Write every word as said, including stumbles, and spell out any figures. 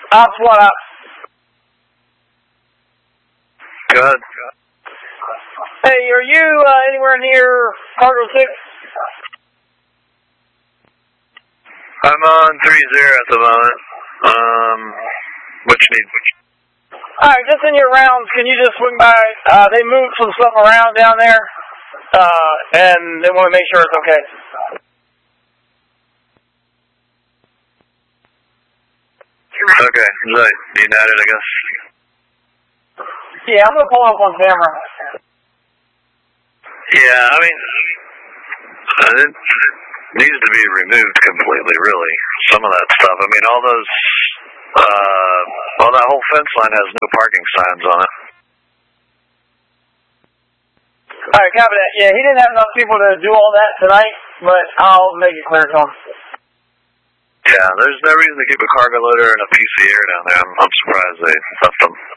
That's what I... Good. Hey, are you uh, anywhere near Cargo six? I'm on three zero at the moment. Um, what you need? Alright, just in your rounds, can you just swing by? Uh, they moved some stuff around down there, uh, and they want to make sure it's okay. Okay, is that United, I guess? Yeah, I'm going to pull up on camera. Yeah, I mean, it needs to be removed completely, really. Some of that stuff. I mean, all those, uh, well, that whole fence line has no parking signs on it. Alright, copy that. Yeah, he didn't have enough people to do all that tonight, but I'll make it clear to him. Yeah, there's no reason to keep a cargo loader and a P C air down there. I'm, I'm surprised they left them.